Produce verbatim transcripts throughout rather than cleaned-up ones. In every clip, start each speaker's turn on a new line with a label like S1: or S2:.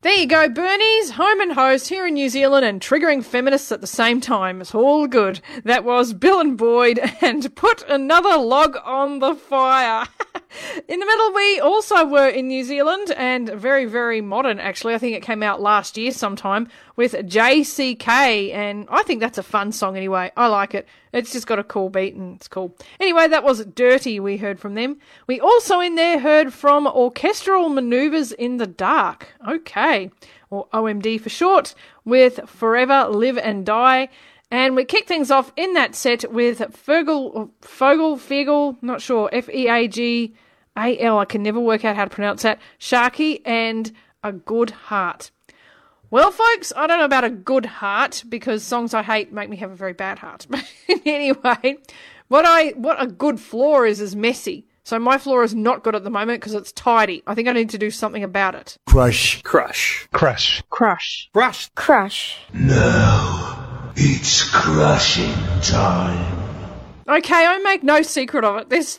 S1: There you go, Bernie's home and host here in New Zealand and triggering feminists at the same time. It's all good. That was Bill and Boyd and Put Another Log on the Fire. In the middle, we also were in New Zealand and very, very modern, actually. I think it came out last year sometime with J C K, and I think that's a fun song anyway. I like it. It's just got a cool beat and it's cool. Anyway, that was Dirty we heard from them. We also in there heard from Orchestral Manoeuvres in the Dark. Okay, or O M D for short, with Forever, Live and Die. And we kick things off in that set with Fergal, Fogel, Fegel, not sure, F E A G A L, I can never work out how to pronounce that, Sharky, and A Good Heart. Well, folks, I don't know about a good heart, because songs I hate make me have a very bad heart. But anyway, what I what a good floor is is messy. So my floor is not good at the moment because it's tidy. I think I need to do something about it.
S2: Crush.
S3: Crush.
S2: Crush.
S4: Crush.
S3: Crush.
S4: Crush.
S5: Now it's crushing time.
S1: Okay, I make no secret of it. There's,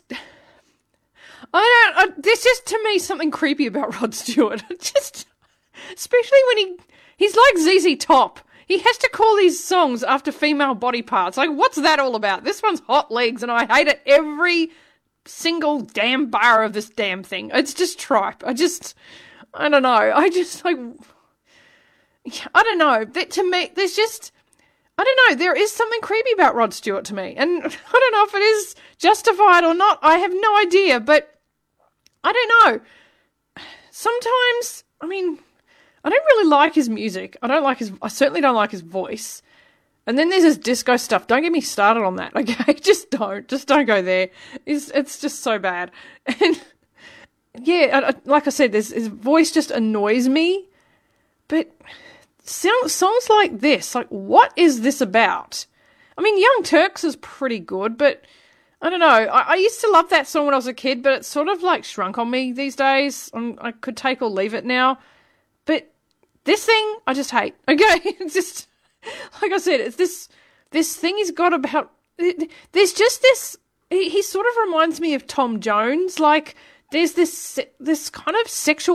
S1: I don't, I, there's just to me something creepy about Rod Stewart. Just, especially when he, he's like Z Z Top. He has to call these songs after female body parts. Like, what's that all about? This one's Hot Legs, and I hate it every single damn bar of this damn thing. It's just tripe. I just, I don't know. I just, like, I don't know. That, to me, there's just, I don't know. There is something creepy about Rod Stewart to me. And I don't know if it is justified or not. I have no idea. But I don't know. Sometimes, I mean, I don't really like his music. I don't like his, I certainly don't like his voice. And then there's his disco stuff. Don't get me started on that, okay? Just don't. Just don't go there. It's, it's just so bad. And, yeah, I, I, like I said, his voice just annoys me. But sound, songs like this, like, what is this about? I mean, Young Turks is pretty good, but I don't know. I, I used to love that song when I was a kid, but it's sort of, like, shrunk on me these days. I'm, I could take or leave it now. But this thing, I just hate, okay? It's just... Like I said, it's this this thing he's got about... There's just this... He, he sort of reminds me of Tom Jones. Like, there's this this kind of sexual